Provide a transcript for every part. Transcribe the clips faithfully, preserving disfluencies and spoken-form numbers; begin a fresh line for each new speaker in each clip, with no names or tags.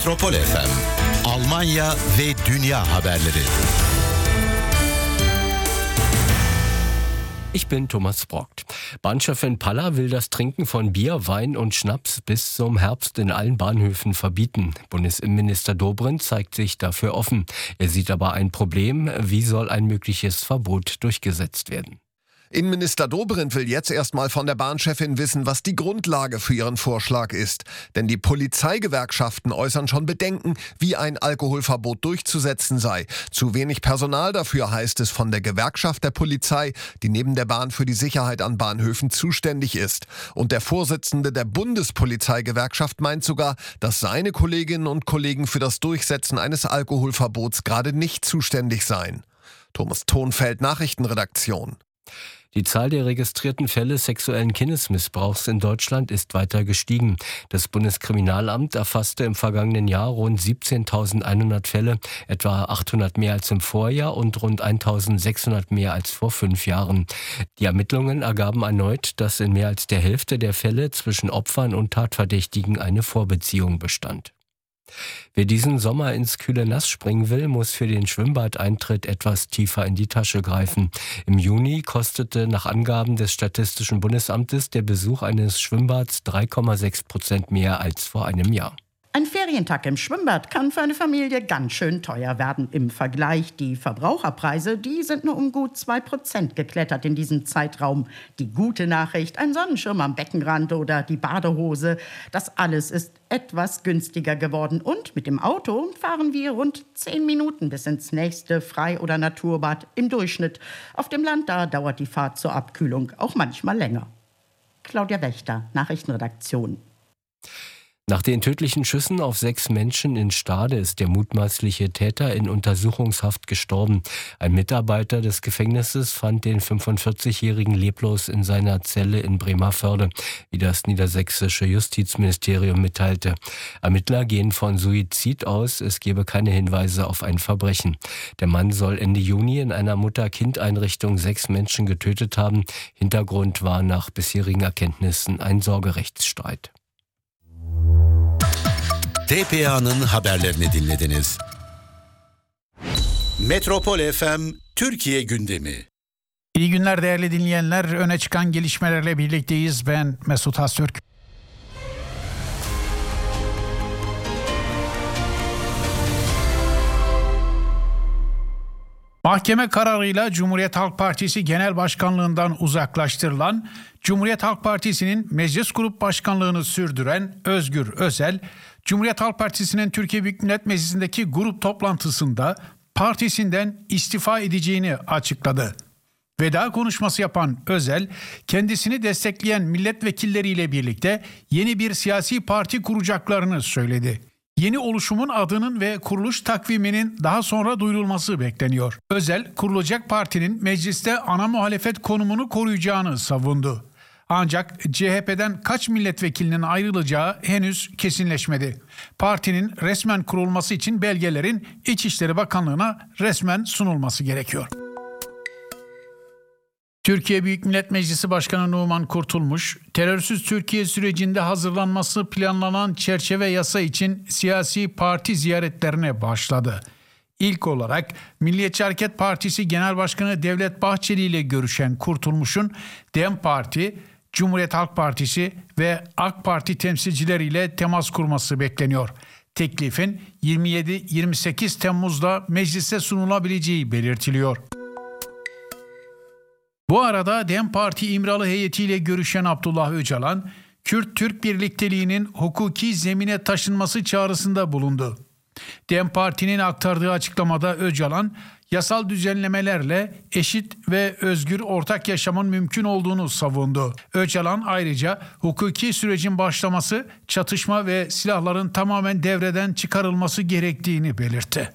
Metropol F M, Almanya ve dünya haberleri.
Ich bin Thomas Brockt. Bahnchefin Palla will das Trinken von Bier, Wein und Schnaps bis zum Herbst in allen Bahnhöfen verbieten. Bundesinnenminister Dobrindt zeigt sich dafür offen. Er sieht aber ein Problem. Wie soll ein mögliches Verbot durchgesetzt werden?
Innenminister Dobrindt will jetzt erstmal von der Bahnchefin wissen, was die Grundlage für ihren Vorschlag ist. Denn die Polizeigewerkschaften äußern schon Bedenken, wie ein Alkoholverbot durchzusetzen sei. Zu wenig Personal dafür, heißt es von der Gewerkschaft der Polizei, die neben der Bahn für die Sicherheit an Bahnhöfen zuständig ist. Und der Vorsitzende der Bundespolizeigewerkschaft meint sogar, dass seine Kolleginnen und Kollegen für das Durchsetzen eines Alkoholverbots gerade nicht zuständig seien. Thomas Thonfeld, Nachrichtenredaktion.
Die Zahl der registrierten Fälle sexuellen Kindesmissbrauchs in Deutschland ist weiter gestiegen. Das Bundeskriminalamt erfasste im vergangenen Jahr rund siebzehntausendeinhundert Fälle, etwa achthundert mehr als im Vorjahr und rund eintausendsechshundert mehr als vor fünf Jahren. Die Ermittlungen ergaben erneut, dass in mehr als der Hälfte der Fälle zwischen Opfern und Tatverdächtigen eine Vorbeziehung bestand. Wer diesen Sommer ins kühle Nass springen will, muss für den Schwimmbadeintritt etwas tiefer in die Tasche greifen. Im Juni kostete nach Angaben des Statistischen Bundesamtes der Besuch eines Schwimmbads drei Komma sechs Prozent mehr als vor einem Jahr.
Ein Ferientag im Schwimmbad kann für eine Familie ganz schön teuer werden. Im Vergleich die Verbraucherpreise, die sind nur um gut zwei Prozent geklettert in diesem Zeitraum. Die gute Nachricht, ein Sonnenschirm am Beckenrand oder die Badehose, das alles ist etwas günstiger geworden. Und mit dem Auto fahren wir rund zehn Minuten bis ins nächste Frei- oder Naturbad im Durchschnitt. Auf dem Land, da dauert die Fahrt zur Abkühlung auch manchmal länger. Claudia Wächter, Nachrichtenredaktion.
Nach den tödlichen Schüssen auf sechs Menschen in Stade ist der mutmaßliche Täter in Untersuchungshaft gestorben. Ein Mitarbeiter des Gefängnisses fand den fünfundvierzigjährigen leblos in seiner Zelle in Bremervörde, wie das niedersächsische Justizministerium mitteilte. Ermittler gehen von Suizid aus, es gebe keine Hinweise auf ein Verbrechen. Der Mann soll Ende Juni in einer Mutter-Kind-Einrichtung sechs Menschen getötet haben. Hintergrund war nach bisherigen Erkenntnissen ein Sorgerechtsstreit.
T P A'nın haberlerini dinlediniz. Metropol F M Türkiye gündemi.
İyi günler değerli dinleyenler. Öne çıkan gelişmelerle birlikteyiz. Ben Mesut Haztürk. Mahkeme kararıyla Cumhuriyet Halk Partisi Genel Başkanlığından uzaklaştırılan, Cumhuriyet Halk Partisi'nin Meclis Grup Başkanlığını sürdüren Özgür Özel, Cumhuriyet Halk Partisi'nin Türkiye Büyük Millet Meclisi'ndeki grup toplantısında partisinden istifa edeceğini açıkladı. Veda konuşması yapan Özel, kendisini destekleyen milletvekilleriyle birlikte yeni bir siyasi parti kuracaklarını söyledi. Yeni oluşumun adının ve kuruluş takviminin daha sonra duyurulması bekleniyor. Özel, kurulacak partinin mecliste ana muhalefet konumunu koruyacağını savundu. Ancak C H P'den kaç milletvekilinin ayrılacağı henüz kesinleşmedi. Partinin resmen kurulması için belgelerin İçişleri Bakanlığı'na resmen sunulması gerekiyor. Türkiye Büyük Millet Meclisi Başkanı Numan Kurtulmuş, terörsüz Türkiye sürecinde hazırlanması planlanan çerçeve yasa için siyasi parti ziyaretlerine başladı. İlk olarak Milliyetçi Hareket Partisi Genel Başkanı Devlet Bahçeli ile görüşen Kurtulmuş'un DEM Parti, Cumhuriyet Halk Partisi ve AK Parti temsilcileriyle temas kurması bekleniyor. Teklifin yirmi yedi yirmi sekiz Temmuz'da meclise sunulabileceği belirtiliyor. Bu arada DEM Parti İmralı heyetiyle görüşen Abdullah Öcalan, Kürt-Türk birlikteliğinin hukuki zemine taşınması çağrısında bulundu. DEM Parti'nin aktardığı açıklamada Öcalan, yasal düzenlemelerle eşit ve özgür ortak yaşamın mümkün olduğunu savundu. Öcalan ayrıca hukuki sürecin başlaması, çatışma ve silahların tamamen devreden çıkarılması gerektiğini belirtti.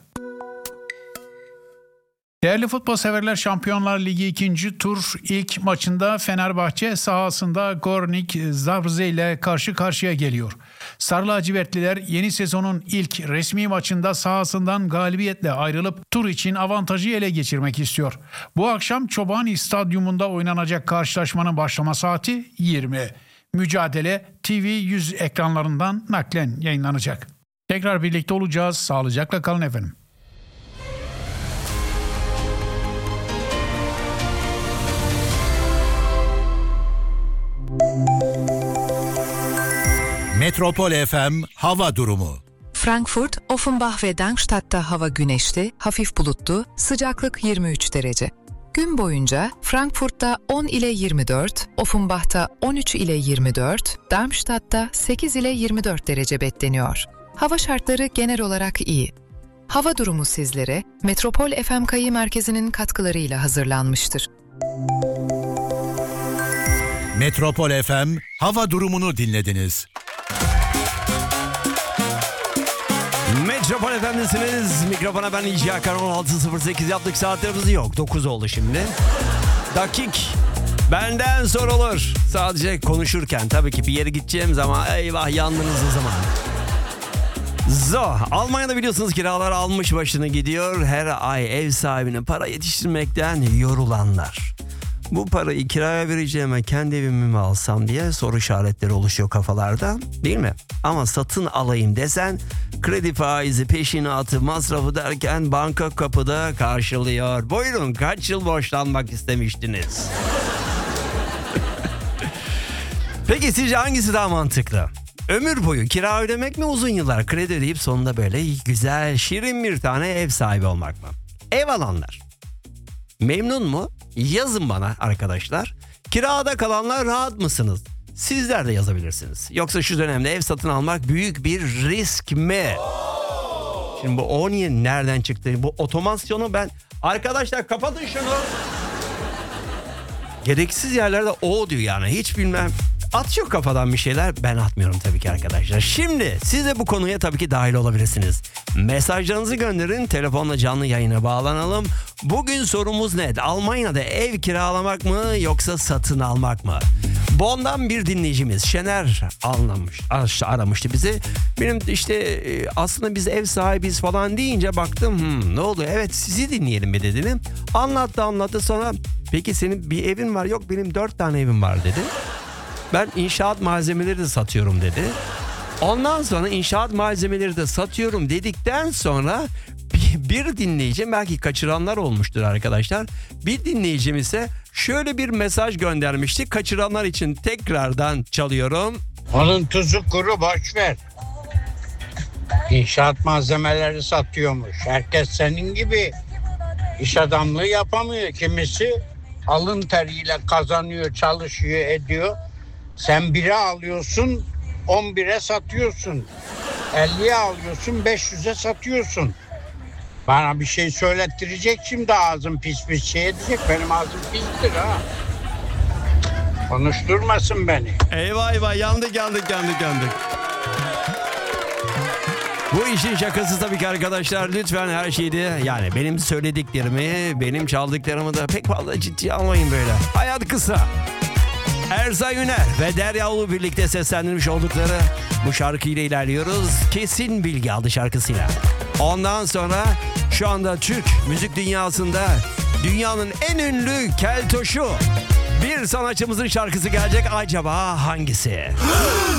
Değerli futbol severler, Şampiyonlar Ligi ikinci tur ilk maçında Fenerbahçe sahasında Gornik Zabrze ile karşı karşıya geliyor. Sarı lacivertliler yeni sezonun ilk resmi maçında sahasından galibiyetle ayrılıp tur için avantajı ele geçirmek istiyor. Bu akşam Çobani Stadyumunda oynanacak karşılaşmanın başlama saati yirmi. Mücadele T V yüz ekranlarından naklen yayınlanacak. Tekrar birlikte olacağız. Sağlıcakla kalın efendim.
Metropol F M hava durumu.
Frankfurt, Offenbach ve Darmstadt'ta hava güneşli, hafif bulutlu, sıcaklık yirmi üç derece. Gün boyunca Frankfurt'ta on ile yirmi dört, Offenbach'ta on üç ile yirmi dört, Darmstadt'ta sekiz ile yirmi dört derece bekleniyor. Hava şartları genel olarak iyi. Hava durumu sizlere Metropol F M Kayı Merkezi'nin katkılarıyla hazırlanmıştır.
Metropol F M hava durumunu dinlediniz.
Metropol F M'desiniz. Mikrofona ben İlci Hakan. on altı sıfır sekiz yaptık, saatlerimiz yok. dokuz oldu şimdi. Dakik benden sorulur. Sadece konuşurken tabii ki bir yere gideceğim zaman eyvah yandınız o zaman. Zo, Almanya'da biliyorsunuz kiralar almış başını gidiyor. Her ay ev sahibine para yetiştirmekten yorulanlar. Bu parayı kiraya vereceğime kendi evimi mi alsam diye soru işaretleri oluşuyor kafalarda, değil mi? Ama satın alayım desen kredi faizi, peşinatı, masrafı derken banka kapıda karşılıyor. Buyurun, kaç yıl borçlanmak istemiştiniz? Peki sizce hangisi daha mantıklı? Ömür boyu kira ödemek mi, uzun yıllar kredi ödeyip sonunda böyle güzel, şirin bir tane ev sahibi olmak mı? Ev alanlar memnun mu? Yazın bana arkadaşlar. Kirada kalanlar rahat mısınız? Sizler de yazabilirsiniz. Yoksa şu dönemde ev satın almak büyük bir risk mi? Şimdi bu o niye nereden çıktı? Bu otomasyonu ben... Arkadaşlar kapatın şunu. Gereksiz yerlerde o diyor yani, hiç bilmem. Atıyor kafadan bir şeyler, ben atmıyorum tabii ki arkadaşlar. Şimdi siz de bu konuya tabii ki dahil olabilirsiniz. Mesajlarınızı gönderin, telefonla canlı yayına bağlanalım. Bugün sorumuz net. Almanya'da ev kiralamak mı yoksa satın almak mı? Bonn'dan bir dinleyicimiz Şener anlamış, aramıştı bizi. Benim işte aslında biz ev sahibiz falan deyince baktım, hmm, ne oldu? Evet, sizi dinleyelim mi dedi. Anlattı anlattı sonra, peki senin bir evin var, yok benim dört tane evim var dedi. Ben inşaat malzemeleri de satıyorum dedi. Ondan sonra inşaat malzemeleri de satıyorum dedikten sonra bir, bir dinleyicim, belki kaçıranlar olmuştur arkadaşlar. Bir dinleyicim ise şöyle bir mesaj göndermişti. Kaçıranlar için tekrardan çalıyorum.
Onun tuzu kuru, boş ver. İnşaat malzemeleri satıyormuş. Herkes senin gibi iş adamlığı yapamıyor. Kimisi alın teriyle kazanıyor, çalışıyor, ediyor. Sen bire alıyorsun, on bire satıyorsun. elliye alıyorsun, beş yüze satıyorsun. Bana bir şey söylettirecek şimdi, ağzım pis pis şey edecek. Benim ağzım pistir ha. Konuşturmasın beni.
Eyvah eyvah, yandık yandık yandık yandık. Bu işin şakası tabii ki arkadaşlar. Lütfen her şeyde, yani benim söylediklerimi, benim çaldıklarımı da pek fazla ciddiye almayın böyle. Hayat kısa. Erzay Üner ve Derya Ulu birlikte seslendirmiş oldukları bu şarkıyla ilerliyoruz. Kesin Bilgi adlı şarkısıyla. Ondan sonra şu anda Türk müzik dünyasında dünyanın en ünlü keltoşu bir sanatçımızın şarkısı gelecek. Acaba hangisi?